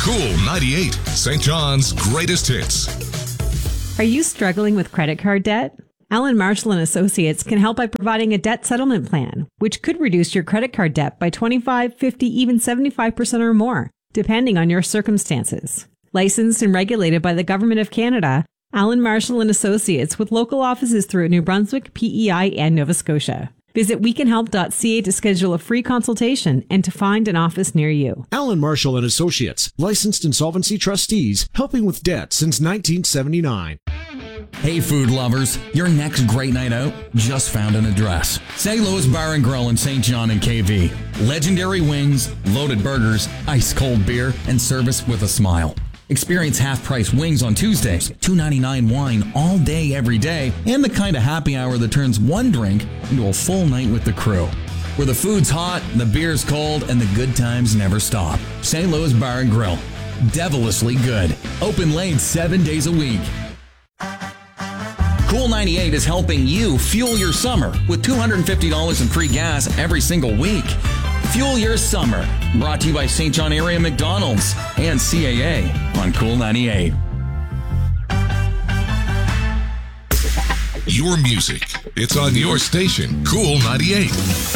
Cool 98, St. John's greatest hits. Are you struggling with credit card debt? Allen Marshall and Associates can help by providing a debt settlement plan, which could reduce your credit card debt by 25, 50, even 75% or more, depending on your circumstances. Licensed and regulated by the Government of Canada, Allen Marshall and Associates with local offices throughout New Brunswick, PEI, and Nova Scotia. Visit wecanhelp.ca to schedule a free consultation and to find an office near you. Allen Marshall and Associates, licensed insolvency trustees, helping with debt since 1979. Hey food lovers, your next great night out just found an address. St. Louis Bar and Grill in St. John and KV. Legendary wings, loaded burgers, ice cold beer, and service with a smile. Experience half-price wings on Tuesdays, $2.99 wine all day, every day, and the kind of happy hour that turns one drink into a full night with the crew. Where the food's hot, the beer's cold, and the good times never stop. St. Louis Bar and Grill. Devilishly good. Open late 7 days a week. Cool 98 is helping you fuel your summer with $250 in free gas every single week. Fuel your summer. Brought to you by St. John Area McDonald's and CAA on Cool 98. Your music. It's on your station, Cool 98.